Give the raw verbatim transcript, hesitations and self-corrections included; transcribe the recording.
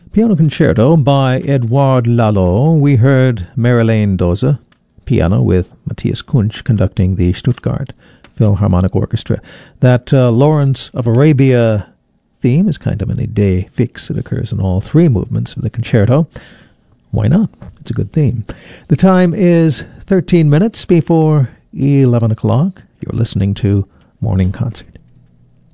Piano Concerto by Edouard Lalo. We heard Marilene Doza, piano, with Matthias Kunsch conducting the Stuttgart Philharmonic Orchestra. That uh, Lawrence of Arabia theme is kind of an idée fixe. It occurs in all three movements of the concerto. Why not? It's a good theme. The time is thirteen minutes before eleven o'clock. You're listening to Morning Concert.